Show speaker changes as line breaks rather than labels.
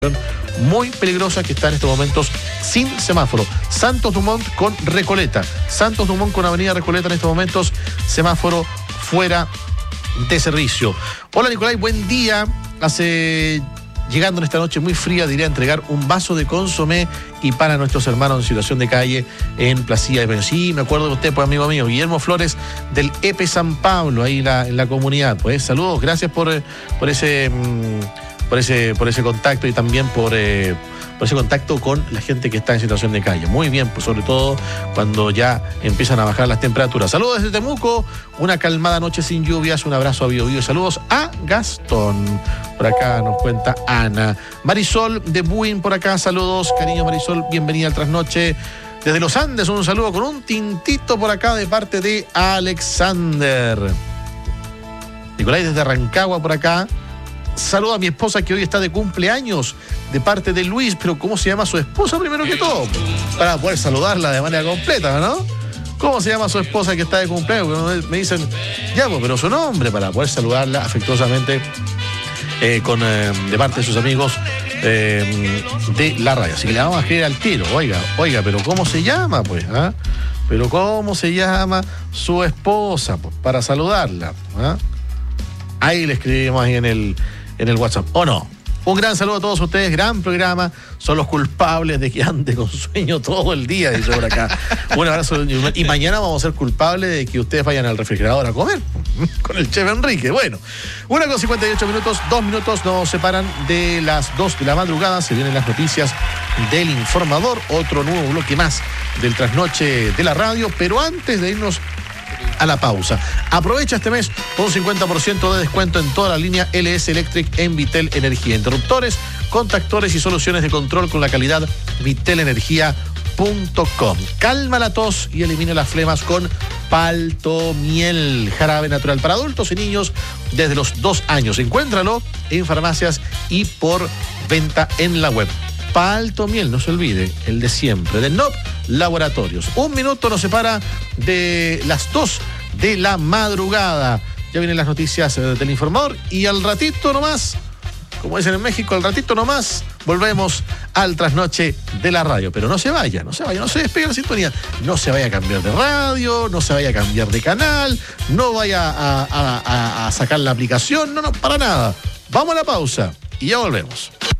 muy peligrosa que está en estos momentos sin semáforo. Santos Dumont con Recoleta. Santos Dumont con Avenida Recoleta en estos momentos, semáforo fuera de servicio. Hola Nicolai, buen día. Llegando en esta noche muy fría, diría entregar un vaso de consomé y pan a nuestros hermanos en situación de calle en Placilla de Peña. Sí, me acuerdo de usted, pues amigo mío, Guillermo Flores del EPE San Pablo, ahí en la comunidad. Pues saludos, gracias por ese contacto y también por ese contacto con la gente que está en situación de calle. Muy bien, pues sobre todo cuando ya empiezan a bajar las temperaturas. Saludos desde Temuco, una calmada noche sin lluvias, un abrazo a Bio Bio. Saludos a Gastón. Por acá nos cuenta Ana. Marisol de Buin por acá, saludos, cariño Marisol, bienvenida al Trasnoche. Desde los Andes, un saludo con un tintito por acá de parte de Alexander. Nicolai desde Rancagua por acá. Saludo a mi esposa que hoy está de cumpleaños de parte de Luis, pero ¿cómo se llama su esposa primero que todo? Para poder saludarla de manera completa, ¿no? ¿Cómo se llama su esposa que está de cumpleaños? Me dicen, ya, pues, pero su nombre, para poder saludarla afectuosamente de parte de sus amigos de la radio. Así que le vamos a escribir al tiro. Oiga, pero ¿cómo se llama, pues? ¿Ah? Pero ¿cómo se llama su esposa, pues, para saludarla? ¿Ah? Ahí le escribimos ahí en el WhatsApp. ¿O no? Un gran saludo a todos ustedes, gran programa. Son los culpables de que ande con sueño todo el día, dice por acá. Un abrazo. Y mañana vamos a ser culpables de que ustedes vayan al refrigerador a comer con el chef Enrique. Bueno, 1:58, 2 minutos nos separan de las 2 de la madrugada. Se vienen las noticias del Informador, otro nuevo bloque más del Trasnoche de la radio. Pero antes de irnos a la pausa, aprovecha este mes con un 50% de descuento en toda la línea LS Electric en Vitel Energía. Interruptores, contactores y soluciones de control con la calidad vitelenergia.com. Calma la tos y elimina las flemas con Paltomiel, jarabe natural para adultos y niños desde los 2 años. Encuéntralo en farmacias y por venta en la web. Paltomiel, no se olvide, el de siempre, de NOP Laboratorios. 1 minuto nos separa de las 2 de la madrugada. Ya vienen las noticias del Informador y al ratito nomás, como dicen en México, al ratito nomás volvemos al Trasnoche de la radio. Pero no se vaya, no se despegue la sintonía. No se vaya a cambiar de radio, no se vaya a cambiar de canal, no vaya a sacar la aplicación, no, para nada. Vamos a la pausa y ya volvemos.